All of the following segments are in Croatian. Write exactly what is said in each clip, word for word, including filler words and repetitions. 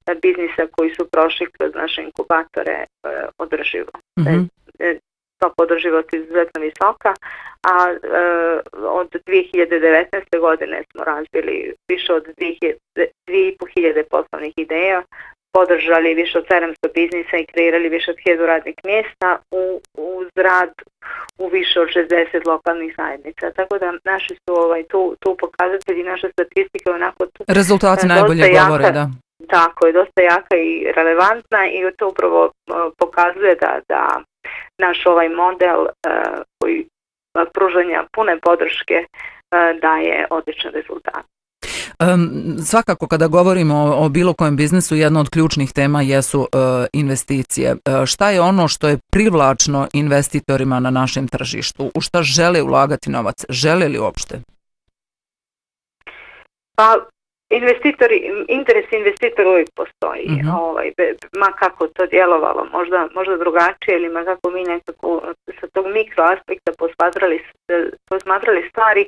biznisa koji su prošli kroz naše inkubatore e, održivo. Mm-hmm. E, stopa održivosti je izuzetno visoka, a e, od dvije hiljade devetnaeste. godine smo razbili više od dvije i po hiljade poslovnih ideja, podržali više od sedamsto biznisa i kreirali više od hiljadu radnih mjesta u, uz rad u više od šezdeset lokalnih zajednica. Tako da naši su ovaj, tu, tu pokazatelji, naša statistika je onako tu, rezultati najbolje jaka, govore, da. Tako je, dosta jaka i relevantna i to upravo uh, pokazuje da, da naš ovaj model uh, koji uh, pružanja pune podrške uh, daje odličan rezultat. Um, svakako kada govorimo o, o bilo kojem biznisu, jedna od ključnih tema jesu uh, investicije. Uh, šta je ono što je privlačno investitorima na našem tržištu? U šta žele ulagati novac? Žele li uopšte? Pa, investitori, interes investitora uvijek postoji. Mm-hmm. Ovaj, be, ma kako to djelovalo, možda, možda drugačije ili ma kako mi nekako sa tog mikro aspekta posmatrali, posmatrali stvari.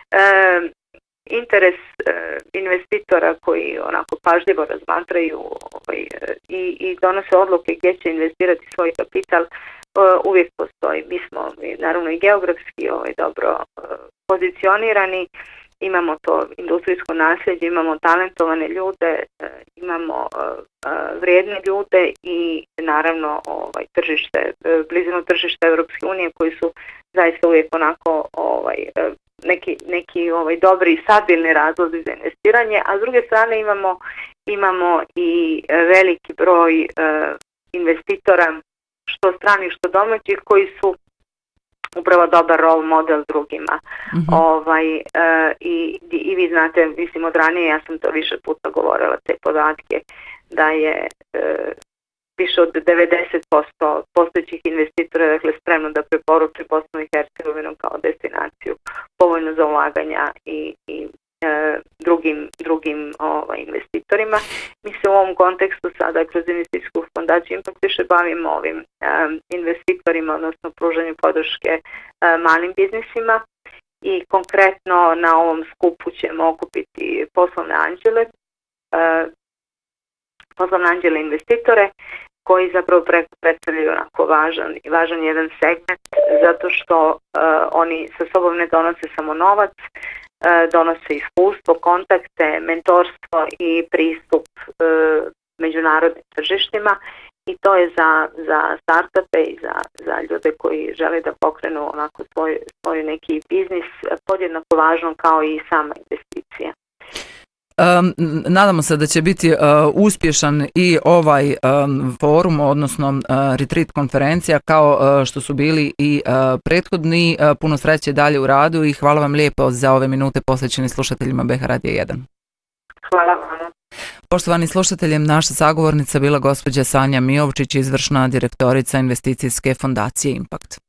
E, interes e, investitora koji onako pažljivo razmatraju ovaj, i, i donose odluke gdje će investirati svoj kapital, e, uvijek postoji. Mi smo naravno i geografski ovaj, dobro e, pozicionirani, imamo to industrijsko nasljeđe, imamo talentovane ljude, e, imamo e, vrijedne ljude i naravno ovaj, tržište, e, blizinu tržišta Europske unije koji su zaista uvijek onako ovaj, e, neki, neki ovaj, dobri i stabilni razlozi za investiranje, a s druge strane imamo, imamo i veliki broj e, investitora, što stranih, što domaćih, koji su upravo dobar role model drugima. Mm-hmm. Ovaj, e, i, i vi znate, mislim od ranije, ja sam to više puta govorila, te podatke, da je e, više od devedeset posto postojećih investitora dakle, spremno da preporuči Bosnu i Hercegovinu kao destinaciju povoljno za ulaganja i, i e, drugim, drugim ovaj, investitorima. Mi se u ovom kontekstu sada kroz investicijsku fondaciju ipak više bavimo ovim e, investitorima, odnosno pružanju podrške e, malim biznisima i konkretno na ovom skupu ćemo okupiti poslovne anđele, e, poslovne anđele investitore koji zapravo predstavljaju onako važan, važan jedan segment zato što uh, oni sa sobom ne donose samo novac, uh, donose iskustvo, kontakte, mentorstvo i pristup uh, međunarodnim tržištima i to je za, za startupe i za, za ljude koji žele da pokrenu onako svoj, svoj neki biznis podjednako važno kao i sama investicija. Um, nadamo se da će biti uh, uspješan i ovaj um, forum, odnosno uh, retreat konferencija kao uh, što su bili i uh, prethodni. Uh, puno sreće dalje u radu i hvala vam lijepo za ove minute posvećene slušateljima B H Radija jedan. Hvala vam. Poštovani slušatelji, naša sagovornica bila gospođa Sanja Miovčić, izvršna direktorica investicijske fondacije Impact.